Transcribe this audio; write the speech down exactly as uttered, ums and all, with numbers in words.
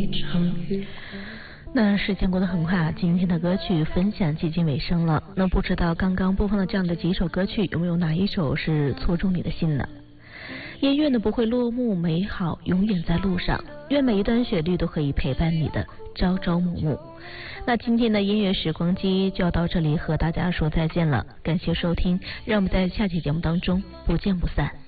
场雨。那时间过得很快啊，今天的歌曲分享接近尾声了。那不知道刚刚播放的这样的几首歌曲，有没有哪一首是戳中你的心呢？音乐呢不会落幕，美好永远在路上。愿每一段旋律都可以陪伴你的朝朝暮暮。那今天的音乐时光机就要到这里和大家说再见了，感谢收听，让我们在下期节目当中不见不散。